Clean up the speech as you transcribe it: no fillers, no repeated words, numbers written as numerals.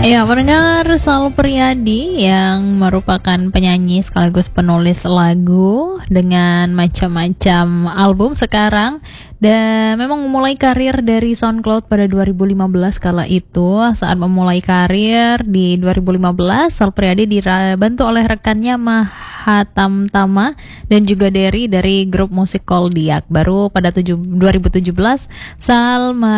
Ya, pendengar Sal Priadi yang merupakan penyanyi sekaligus penulis lagu dengan macam-macam album sekarang, dan memang memulai karir dari SoundCloud pada 2015. Kala itu saat memulai karir di 2015, Sal Priadi dibantu oleh rekannya Mahatam Tama dan juga Derry dari grup musik Koldiak. Baru pada 2017 Sal